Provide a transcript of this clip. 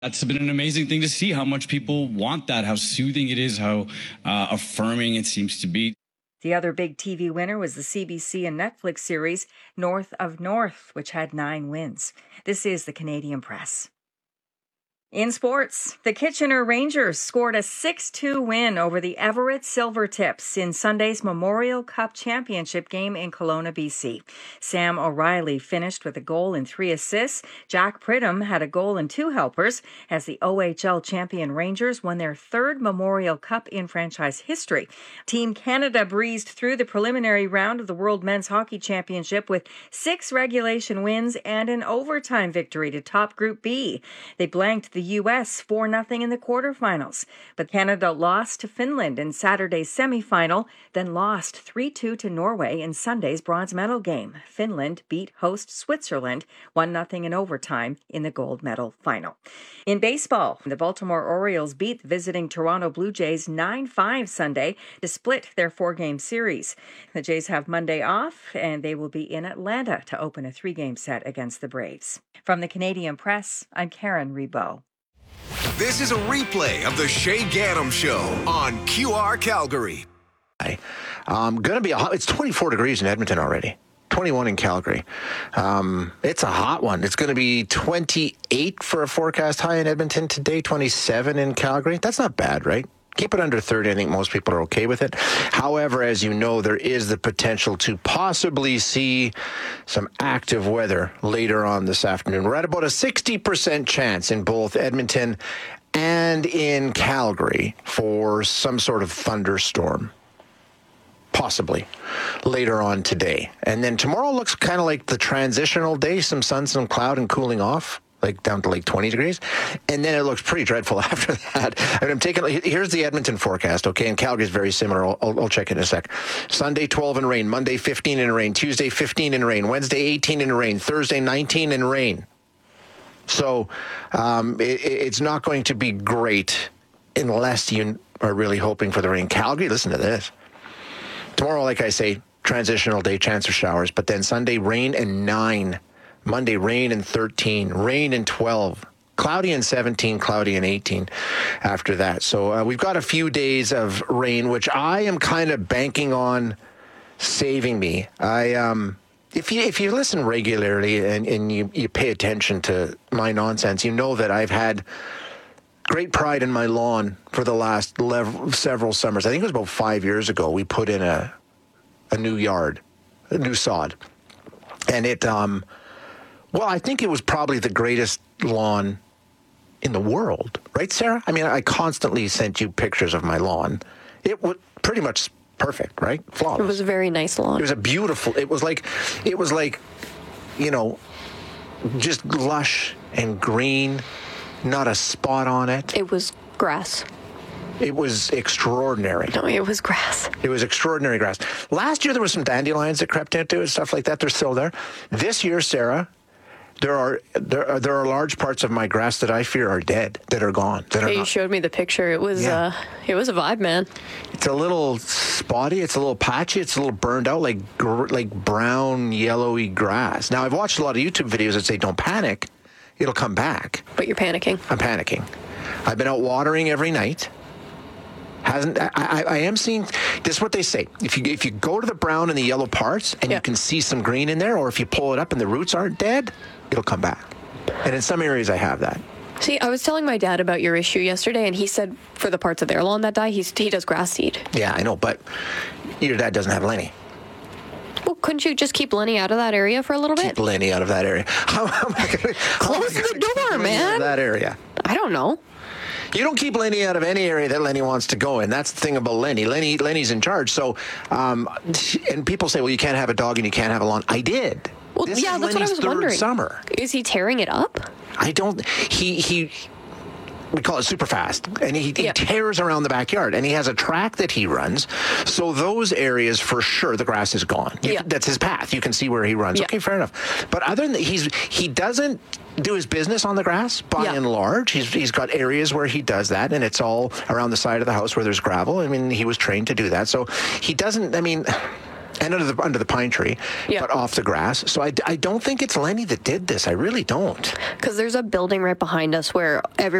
That's been an amazing thing to see how much people want that, how soothing it is, how affirming it seems to be. The other big TV winner was the CBC and Netflix series North of North, which had 9 wins. This is the Canadian Press. In sports, the Kitchener Rangers scored a 6-2 win over the Everett Silvertips in Sunday's Memorial Cup Championship game in Kelowna, BC. Sam O'Reilly finished with a goal and 3 assists. Jack Pridham had a goal and 2 helpers as the OHL champion Rangers won their 3rd Memorial Cup in franchise history. Team Canada breezed through the preliminary round of the World Men's Hockey Championship with 6 regulation wins and an overtime victory to top Group B. They blanked the U.S. 4-0 in the quarterfinals, but Canada lost to Finland in Saturday's semifinal, then lost 3-2 to Norway in Sunday's bronze medal game. Finland beat host Switzerland 1-0 in overtime in the gold medal final. In baseball, the Baltimore Orioles beat the visiting Toronto Blue Jays 9-5 Sunday to split their 4-game series. The Jays have Monday off, and they will be in Atlanta to open a 3-game set against the Braves. From the Canadian Press, I'm Karen Rebo. This is a replay of the Shay Gaddam Show on QR Calgary. It's 24 degrees in Edmonton already. 21 in Calgary. It's a hot one. It's going to be 28 for a forecast high in Edmonton today, 27 in Calgary. That's not bad, right? Keep it under 30. I think most people are okay with it. However, as you know, there is the potential to possibly see some active weather later on this afternoon. We're at about a 60% chance in both Edmonton and in Calgary for some sort of thunderstorm. Possibly later on today. And then tomorrow looks kind of like the transitional day, some sun, some cloud, and cooling off. Like down to like 20 degrees. And then it looks pretty dreadful after that. And here's the Edmonton forecast, okay? And Calgary is very similar. I'll check it in a sec. Sunday, 12 in rain. Monday, 15 in rain. Tuesday, 15 in rain. Wednesday, 18 in rain. Thursday, 19 in rain. So it's not going to be great unless you are really hoping for the rain. Calgary, listen to this. Tomorrow, like I say, transitional day, chance of showers. But then Sunday, rain and 9. Monday, rain and 13, rain and 12, cloudy and 17, cloudy and 18 after that. So we've got a few days of rain, which I am kind of banking on saving me. If you listen regularly and you pay attention to my nonsense, you know that I've had great pride in my lawn for the last several summers. I think it was about 5 years ago. We put in a new yard, a new sod, and it well, I think it was probably the greatest lawn in the world, right, Sarah? I mean, I constantly sent you pictures of my lawn. It was pretty much perfect, right? Flawless. It was a very nice lawn. It was it was like, you know, just lush and green, not a spot on it. It was grass. It was extraordinary. No, it was grass. It was extraordinary grass. Last year, there was some dandelions that crept into it and stuff like that. They're still there. This year, Sarah, there are large parts of my grass that I fear are dead, that are gone. You showed me the picture. It was a vibe, man. It's a little spotty. It's a little patchy. It's a little burned out, like brown, yellowy grass. Now, I've watched a lot of YouTube videos that say, don't panic. It'll come back. But you're panicking. I'm panicking. I've been out watering every night. I am seeing, this is what they say. If you go to the brown and the yellow parts and you can see some green in there, or if you pull it up and the roots aren't dead, it'll come back. And in some areas I have that. See, I was telling my dad about your issue yesterday, and he said for the parts of their lawn that die, he does grass seed. Yeah, I know, but your dad doesn't have Lenny. Well, couldn't you just keep Lenny out of that area for a little bit? Keep Lenny out of that area. Close the door, man. That area. I don't know. You don't keep Lenny out of any area that Lenny wants to go in. That's the thing about Lenny. Lenny's in charge. So, and people say, well, you can't have a dog and you can't have a lawn. I did. Well, this yeah, is that's Lenny's what I was wondering. Summer. Is he tearing it up? I don't. We call it super fast, and he tears around the backyard, and he has a track that he runs. So those areas, for sure, the grass is gone. That's his path. You can see where he runs. Yeah. Okay, fair enough. But other than that, he doesn't do his business on the grass by and large. He's got areas where he does that, and it's all around the side of the house where there's gravel. I mean, he was trained to do that. So he doesn't. I mean, And under the pine tree, but off the grass. So I don't think it's Lenny that did this. I really don't. Because there's a building right behind us where